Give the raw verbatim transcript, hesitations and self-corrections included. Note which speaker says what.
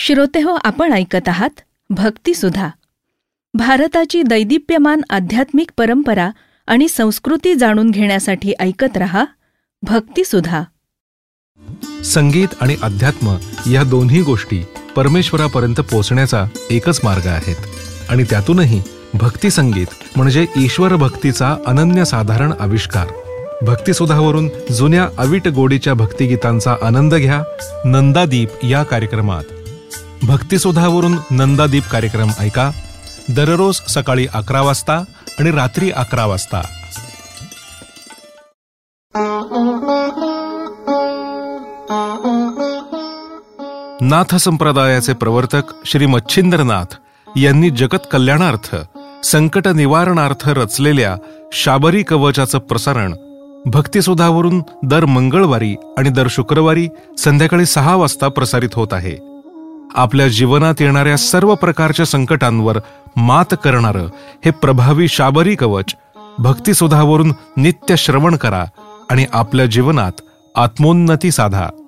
Speaker 1: श्रोतेहो, आपण ऐकत आहात भक्तिसुधा. भारताची दैदिप्यमान आध्यात्मिक परंपरा आणि संस्कृती जाणून घेण्यासाठी ऐकत रहा भक्तिसुधा.
Speaker 2: संगीत आणि अध्यात्म या दोन्ही गोष्टी परमेश्वरापर्यंत पोहोचण्याचा एकच मार्ग आहेत आणि त्यातूनही भक्ती संगीत म्हणजे ईश्वर भक्तीचा अनन्यसाधारण आविष्कार. भक्तिसुधावरून जुन्या अवीट गोडीच्या भक्तिगीतांचा आनंद घ्या नंदादीप या कार्यक्रमात. भक्तिसुधावरून नंदादीप कार्यक्रम ऐका दररोज सकाळी अकरा वाजता आणि रात्री अकरा वाजता. नाथ संप्रदायाचे प्रवर्तक श्री मच्छिंद्रनाथ यांनी जगत कल्याणार्थ संकट निवारणार्थ रचलेल्या शाबरी कवचाचं प्रसारण भक्तिसुधावरून दर मंगळवारी आणि दर शुक्रवारी संध्याकाळी सहा वाजता प्रसारित होत आहे. आपल्या जीवनात येणाऱ्या सर्व प्रकारच्या संकटांवर मात करणारं हे प्रभावी शाबरी कवच भक्तिसुधावरून नित्य श्रवण करा आणि आपल्या जीवनात आत्मोन्नती साधा.